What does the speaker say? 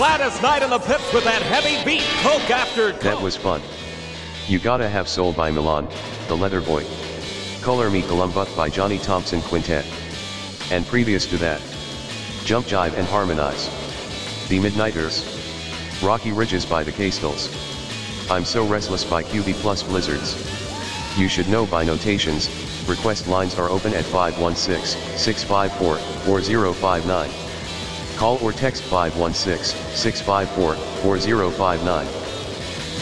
Gladys Knight in the pits with that heavy beat, Coke after Coke. That was fun. You Gotta Have Soul by Milan, The Leather Boy. Color Me Columbus by Johnny Thompson Quintet. And previous to that, Jump Jive and Harmonize. The Midnighters. Rocky Ridges by the Castles. I'm So Restless by QB Plus Blizzards. You Should Know by Notations. Request lines are open at 516-654-4059. Call or text 516-654-4059.